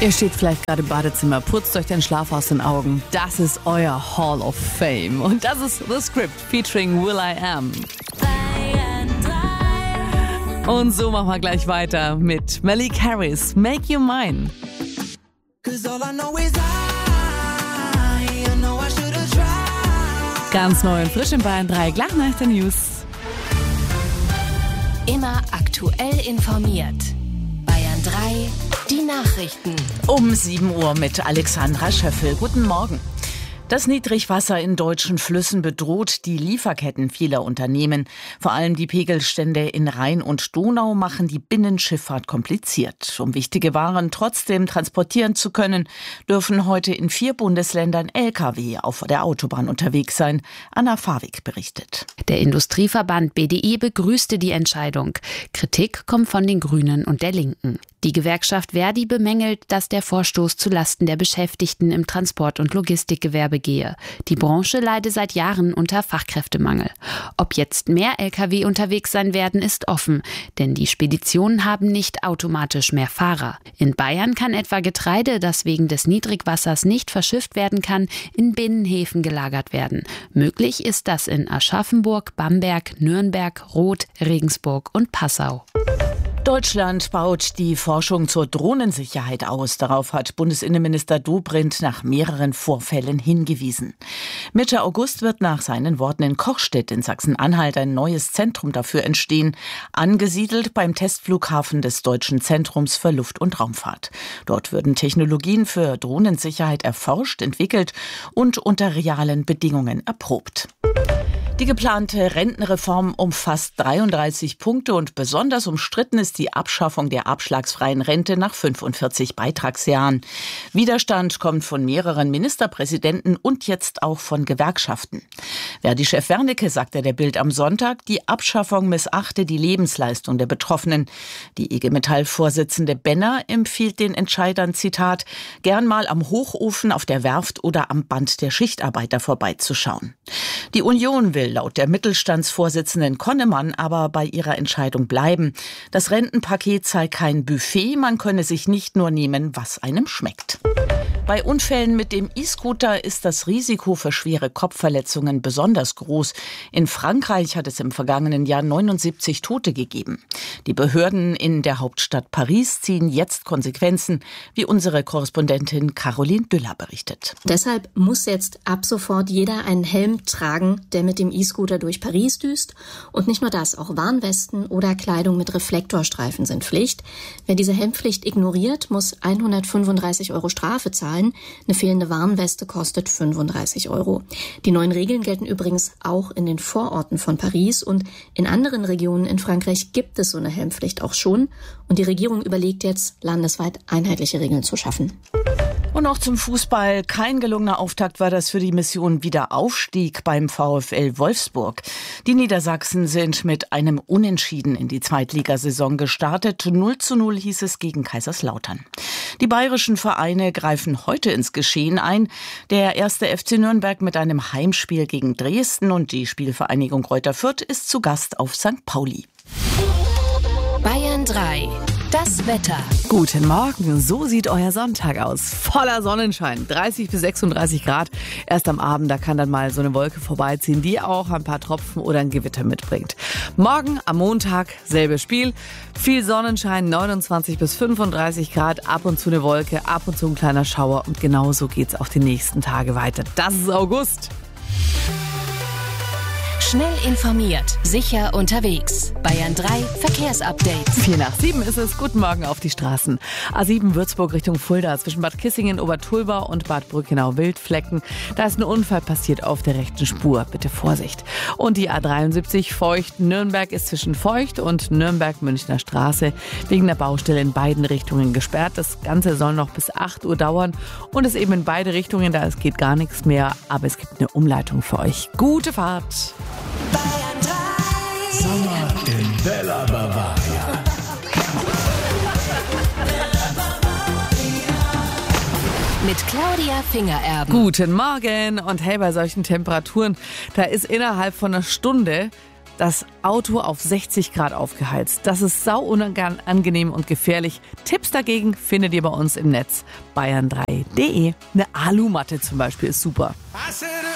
Ihr steht vielleicht gerade im Badezimmer, putzt euch den Schlaf aus den Augen. Das ist euer Hall of Fame. Und das ist The Script featuring will.i.am. Und so machen wir gleich weiter mit Malik Harris, Make You Mine. Ganz neu und frisch in Bayern 3, gleich nach den News. Immer aktuell informiert. Bayern 3, die Nachrichten. Um 7 Uhr mit Alexandra Schöffel. Guten Morgen. Das Niedrigwasser in deutschen Flüssen bedroht die Lieferketten vieler Unternehmen. Vor allem die Pegelstände in Rhein und Donau machen die Binnenschifffahrt kompliziert. Um wichtige Waren trotzdem transportieren zu können, dürfen heute in 4 Bundesländern Lkw auf der Autobahn unterwegs sein. Anna Fawig berichtet. Der Industrieverband BDI begrüßte die Entscheidung. Kritik kommt von den Grünen und der Linken. Die Gewerkschaft Verdi bemängelt, dass der Vorstoß zulasten der Beschäftigten im Transport- und Logistikgewerbe gehe. Die Branche leide seit Jahren unter Fachkräftemangel. Ob jetzt mehr Lkw unterwegs sein werden, ist offen, denn die Speditionen haben nicht automatisch mehr Fahrer. In Bayern kann etwa Getreide, das wegen des Niedrigwassers nicht verschifft werden kann, in Binnenhäfen gelagert werden. Möglich ist das in Aschaffenburg, Bamberg, Nürnberg, Roth, Regensburg und Passau. Deutschland baut die Forschung zur Drohnensicherheit aus. Darauf hat Bundesinnenminister Dobrindt nach mehreren Vorfällen hingewiesen. Mitte August wird nach seinen Worten in Kochstedt in Sachsen-Anhalt ein neues Zentrum dafür entstehen, angesiedelt beim Testflughafen des Deutschen Zentrums für Luft- und Raumfahrt. Dort würden Technologien für Drohnensicherheit erforscht, entwickelt und unter realen Bedingungen erprobt. Die geplante Rentenreform umfasst 33 Punkte und besonders umstritten ist die Abschaffung der abschlagsfreien Rente nach 45 Beitragsjahren. Widerstand kommt von mehreren Ministerpräsidenten und jetzt auch von Gewerkschaften. Verdi-Chef Wernicke sagte der Bild am Sonntag, die Abschaffung missachte die Lebensleistung der Betroffenen. Die IG Metall-Vorsitzende Benner empfiehlt den Entscheidern, Zitat, gern mal am Hochofen auf der Werft oder am Band der Schichtarbeiter vorbeizuschauen. Die Union will laut der Mittelstandsvorsitzenden Konnemann aber bei ihrer Entscheidung bleiben. Das Rentenpaket sei kein Buffet, man könne sich nicht nur nehmen, was einem schmeckt. Bei Unfällen mit dem E-Scooter ist das Risiko für schwere Kopfverletzungen besonders groß. In Frankreich hat es im vergangenen Jahr 79 Tote gegeben. Die Behörden in der Hauptstadt Paris ziehen jetzt Konsequenzen, wie unsere Korrespondentin Caroline Düller berichtet. Deshalb muss jetzt ab sofort jeder einen Helm tragen, der mit dem E-Scooter durch Paris düst. Und nicht nur das, auch Warnwesten oder Kleidung mit Reflektorstreifen sind Pflicht. Wer diese Helmpflicht ignoriert, muss 135 € Strafe zahlen. Eine fehlende Warnweste kostet 35 €. Die neuen Regeln gelten übrigens auch in den Vororten von Paris und in anderen Regionen in Frankreich gibt es so eine Helmpflicht auch schon. Und die Regierung überlegt jetzt, landesweit einheitliche Regeln zu schaffen. Und noch zum Fußball. Kein gelungener Auftakt war das für die Mission Wiederaufstieg beim VfL Wolfsburg. Die Niedersachsen sind mit einem Unentschieden in die Zweitligasaison gestartet. 0:0 hieß es gegen Kaiserslautern. Die bayerischen Vereine greifen heute ins Geschehen ein. Der 1. FC Nürnberg mit einem Heimspiel gegen Dresden und die Spielvereinigung Greuther Fürth ist zu Gast auf St. Pauli. Bayern 3, das Wetter. Guten Morgen, so sieht euer Sonntag aus. Voller Sonnenschein, 30 bis 36 Grad. Erst am Abend, da kann dann mal so eine Wolke vorbeiziehen, die auch ein paar Tropfen oder ein Gewitter mitbringt. Morgen am Montag, selbes Spiel. Viel Sonnenschein, 29 bis 35 Grad, ab und zu eine Wolke, ab und zu ein kleiner Schauer. Und genauso geht's auch die nächsten Tage weiter. Das ist August. Schnell informiert, sicher unterwegs. Bayern 3 Verkehrsupdate. 6:45 ist es. Guten Morgen auf die Straßen. A7 Würzburg Richtung Fulda zwischen Bad Kissingen, Obertulba und Bad Brückenau-Wildflecken. Da ist ein Unfall passiert auf der rechten Spur. Bitte Vorsicht. Und die A73 Feucht-Nürnberg ist zwischen Feucht und Nürnberg-Münchner Straße wegen der Baustelle in beiden Richtungen gesperrt. Das Ganze soll noch bis 8 Uhr dauern und ist eben in beide Richtungen, da es geht gar nichts mehr. Aber es gibt eine Umleitung für euch. Gute Fahrt. Bayern 3. Sommer in Bella Bavaria. Mit Claudia Fingererben. Guten Morgen. Und hey, bei solchen Temperaturen, da ist innerhalb von einer Stunde Das Auto auf 60 Grad aufgeheizt. Das ist sau unangenehm und gefährlich. Tipps dagegen findet ihr bei uns im Netz bayern3.de. Eine Alumatte zum Beispiel ist super. I said